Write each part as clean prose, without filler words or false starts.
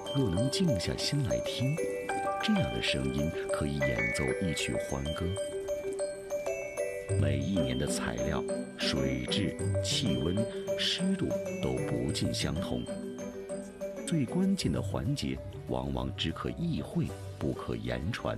若能静下心来听，这样的声音可以演奏一曲欢歌。每一年的材料、水质、气温、湿度都不尽相同，最关键的环节往往只可意会，不可言传。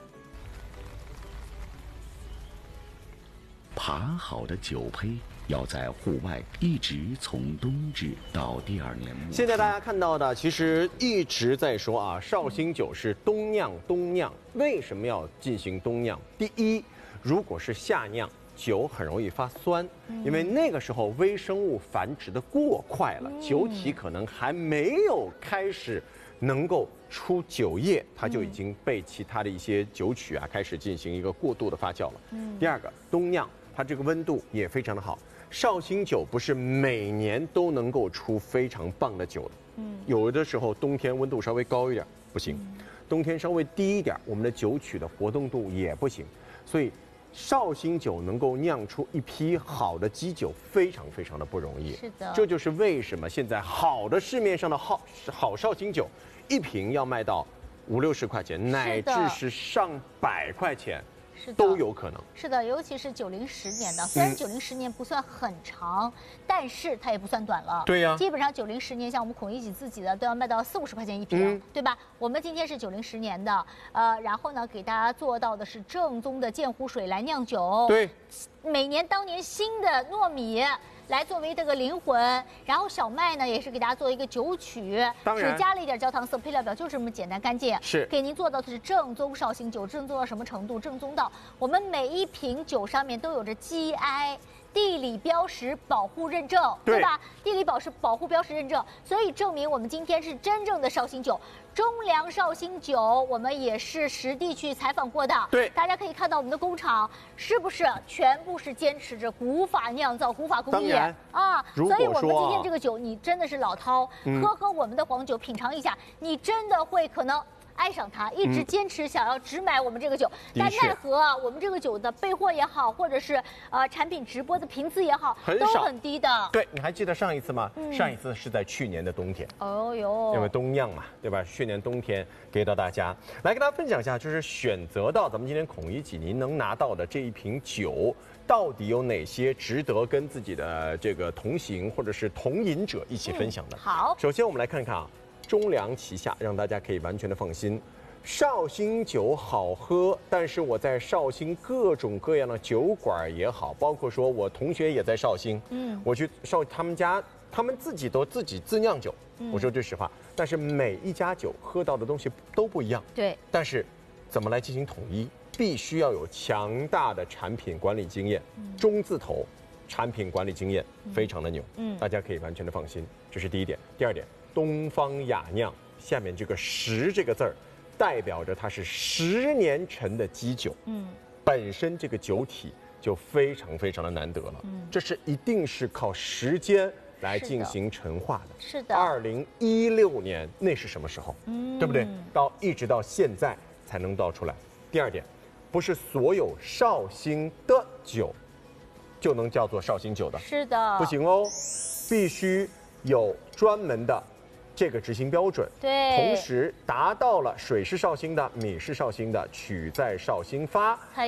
爬好的酒胚要在户外一直从冬至到第二年末。 现在大家看到的，其实一直在说啊，绍兴酒是冬酿。为什么要进行冬酿？第一，如果是夏酿，酒很容易发酸，因为那个时候微生物繁殖的过快了，酒体可能还没有开始能够出酒液，它就已经被其他的一些酒曲啊开始进行一个过度的发酵了。第二个，冬酿它这个温度也非常的好。绍兴酒不是每年都能够出非常棒的酒的，有的时候冬天温度稍微高一点不行，冬天稍微低一点，我们的酒曲的活动度也不行，所以绍兴酒能够酿出一批好的基酒，非常的不容易。 是的， 这就是为什么现在好的市面上的好绍兴酒，一瓶要卖到50-60块钱，乃至是上100块钱。都有可能。 是的，尤其是90、10年的，虽然90、10年不算很长，但是它也不算短了。 对呀， 基本上90、10年，像我们孔乙己自己的都要卖到40-50块钱一瓶，对吧？我们今天是90、10年的，然后呢，给大家做到的是正宗的鉴湖水来酿酒。 对， 每年当年新的糯米来作为这个灵魂，然后小麦呢也是给大家做一个酒曲，只加了一点焦糖色，配料表就这么简单干净， 是给您做到的是正宗绍兴酒，正宗到什么程度？正宗到我们每一瓶酒上面都有着 GI 地理标识保护认证，对吧？地理保护标识认证，所以证明我们今天是真正的绍兴酒。中粮绍兴酒，我们也是实地去采访过的。 对， 大家可以看到我们的工厂是不是全部是坚持着古法酿造、古法工艺啊？所以我们今天这个酒，你真的是老饕，喝我们的黄酒，品尝一下，你真的会可能爱上它，一直坚持想要只买我们这个酒，但奈何我们这个酒的备货也好，或者是产品直播的频次也好，都很低的。 对，你还记得上一次吗？上一次是在去年的冬天。 哦哟， 因为冬酿嘛，对吧？去年冬天给到大家，来跟大家分享一下，就是选择到咱们今天孔乙己您能拿到的这一瓶酒，到底有哪些值得跟自己的这个同行或者是同饮者一起分享的？ 好， 首先我们来看看啊。中粮旗下，让大家可以完全的放心。绍兴酒好喝，但是我在绍兴各种各样的酒馆也好，包括说我同学也在绍兴，我去他们家，他们自己自酿酒。我说句实话，但是每一家酒喝到的东西都不一样。 对， 但是怎么来进行统一，必须要有强大的产品管理经验，中字头。产品管理经验非常的牛，大家可以完全的放心，这是第一点。第二点，东方雅酿下面这个10这个字儿，代表着它是10年陈的基酒，本身这个酒体就非常的难得了，这是一定是靠时间来进行陈化的。 是的 ，2016年那是什么时候？对不对？一直到现在才能倒出来。第二点，不是所有绍兴的酒就能叫做绍兴酒的， 是的， 不行哦，必须有专门的这个执行标准， 对， 同时达到了水是绍兴的、米是绍兴的、曲在绍兴发。